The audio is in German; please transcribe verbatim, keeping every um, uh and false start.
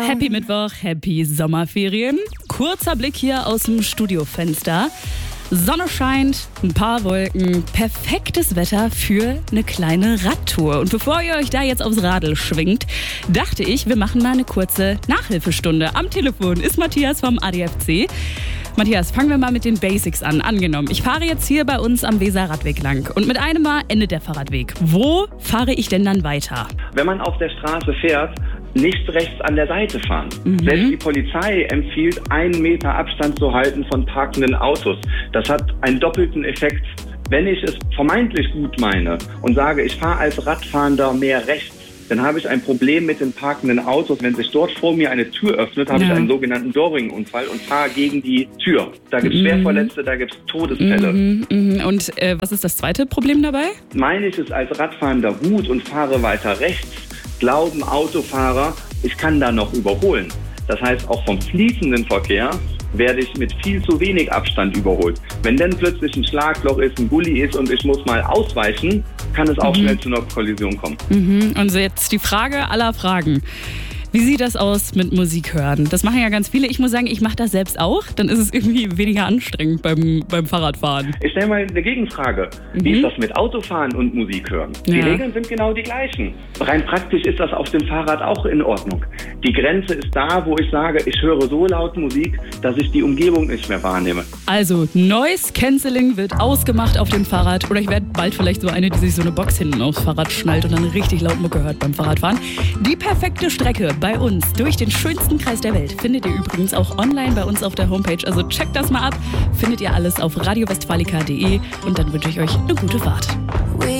Happy Mittwoch, happy Sommerferien. Kurzer Blick hier aus dem Studiofenster. Sonne scheint, ein paar Wolken, perfektes Wetter für eine kleine Radtour. Und bevor ihr euch da jetzt aufs Radl schwingt, dachte ich, wir machen mal eine kurze Nachhilfestunde. Am Telefon ist Matthias vom A D F C. Matthias, fangen wir mal mit den Basics an. Angenommen, ich fahre jetzt hier bei uns am Weser-Radweg lang und mit einem Mal endet der Fahrradweg. Wo fahre ich denn dann weiter? Wenn man auf der Straße fährt, nicht rechts an der Seite fahren. Mhm. Selbst die Polizei empfiehlt, einen Meter Abstand zu halten von parkenden Autos. Das hat einen doppelten Effekt. Wenn ich es vermeintlich gut meine und sage, ich fahre als Radfahrender mehr rechts, dann habe ich ein Problem mit den parkenden Autos. Wenn sich dort vor mir eine Tür öffnet, habe ja. ich einen sogenannten Doring-Unfall und fahre gegen die Tür. Da gibt es mhm. Schwerverletzte, da gibt es Todesfälle. Mhm, mhm. Und äh, was ist das zweite Problem dabei? Meine ich es als Radfahrender gut und fahre weiter rechts, glauben Autofahrer, ich kann da noch überholen. Das heißt, auch vom fließenden Verkehr werde ich mit viel zu wenig Abstand überholt. Wenn dann plötzlich ein Schlagloch ist, ein Gully ist und ich muss mal ausweichen, kann es auch mhm. schnell zu einer Kollision kommen. Mhm. Und jetzt die Frage aller Fragen. Wie sieht das aus mit Musik hören? Das machen ja ganz viele. Ich muss sagen, ich mache das selbst auch. Dann ist es irgendwie weniger anstrengend beim, beim Fahrradfahren. Ich stelle mal eine Gegenfrage. Mhm. Wie ist das mit Autofahren und Musik hören? Die ja. Regeln sind genau die gleichen. Rein praktisch ist das auf dem Fahrrad auch in Ordnung. Die Grenze ist da, wo ich sage, ich höre so laut Musik, dass ich die Umgebung nicht mehr wahrnehme. Also Noise Cancelling wird ausgemacht auf dem Fahrrad. Oder ich werde bald vielleicht so eine, die sich so eine Box hinten aufs Fahrrad schnallt und dann richtig laut Mucke hört beim Fahrradfahren. Die perfekte Strecke bei uns durch den schönsten Kreis der Welt findet ihr übrigens auch online bei uns auf der Homepage. Also checkt das mal ab. Findet ihr alles auf radio westfalica punkt de und dann wünsche ich euch eine gute Fahrt.